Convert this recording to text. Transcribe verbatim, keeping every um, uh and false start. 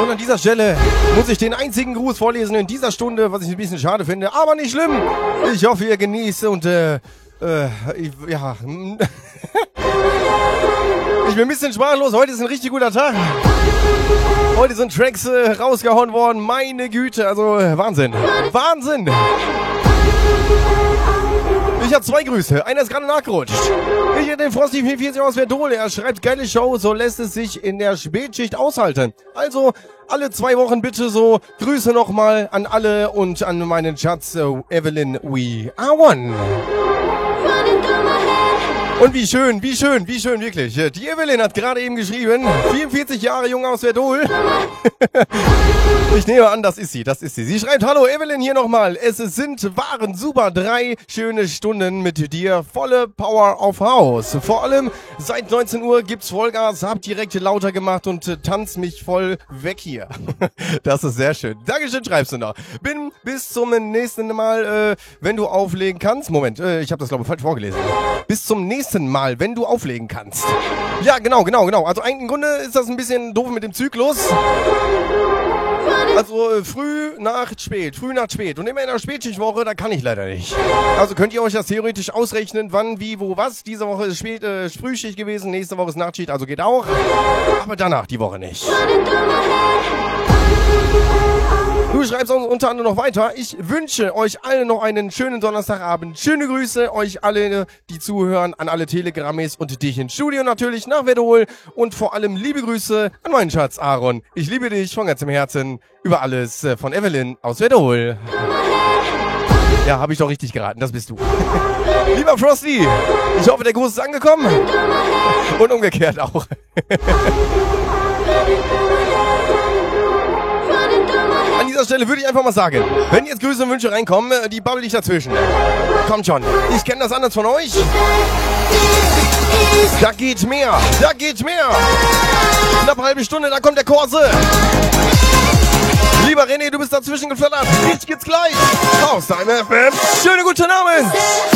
Und an dieser Stelle muss ich den einzigen Gruß vorlesen in dieser Stunde, was ich ein bisschen schade finde, aber nicht schlimm. Ich hoffe, ihr genießt und äh, äh, ich, ja... Ich bin ein bisschen sprachlos, heute ist ein richtig guter Tag. Heute sind Tracks äh, rausgehauen worden, meine Güte, also äh, Wahnsinn. Wahnsinn! Ich habe zwei Grüße, einer ist gerade nachgerutscht. Ich hätte den Frosty vierundvierzig aus Verdole, er schreibt, geile Show, so lässt es sich in der Spätschicht aushalten. Also, alle zwei Wochen bitte so, Grüße nochmal an alle und an meinen Schatz uh, Evelyn, we are one. Und wie schön, wie schön, wie schön, wirklich. Die Evelyn hat gerade eben geschrieben, vierundvierzig Jahre jung aus Verdol. Ich nehme an, das ist sie, das ist sie. Sie schreibt, hallo Evelyn hier nochmal. Es sind, waren super drei schöne Stunden mit dir. Volle Power of House. Vor allem seit neunzehn Uhr gibt's Vollgas, hab direkt lauter gemacht und äh, tanz mich voll weg hier. Das ist sehr schön. Dankeschön, schreibst du noch. Bin bis zum nächsten Mal, äh, wenn du auflegen kannst. Moment, äh, ich habe das glaube ich falsch vorgelesen. Bis zum nächsten Mal, wenn du auflegen kannst. Ja, genau, genau, genau. Also eigentlich im Grunde ist das ein bisschen doof mit dem Zyklus. Also äh, früh, Nacht, spät, früh, Nacht, spät. Und immer in der Spätschichtwoche, da kann ich leider nicht. Also könnt ihr euch das theoretisch ausrechnen, wann, wie, wo, was. Diese Woche ist spät, äh, Frühschicht gewesen, nächste Woche ist Nachtschicht, also geht auch. Aber danach die Woche nicht. Du schreibst uns unter anderem noch weiter. Ich wünsche euch allen noch einen schönen Donnerstagabend. Schöne Grüße euch alle, die zuhören, an alle Telegrammis und dich ins Studio natürlich nach Verdol. Und vor allem liebe Grüße an meinen Schatz Aaron. Ich liebe dich von ganzem Herzen über alles von Evelyn aus Verdol. Ja, habe ich doch richtig geraten, das bist du. Lieber Frosty, ich hoffe, der Gruß ist angekommen. Und umgekehrt auch. An dieser Stelle würde ich einfach mal sagen, wenn jetzt Grüße und Wünsche reinkommen, die babbel ich dazwischen. Kommt schon, ich kenne das anders von euch. Da geht mehr, da geht mehr. Knapp eine halbe Stunde, da kommt der Korse. Lieber René, du bist dazwischen geflattert. Jetzt geht's gleich. Aus deinem F M. Schöne gute Name.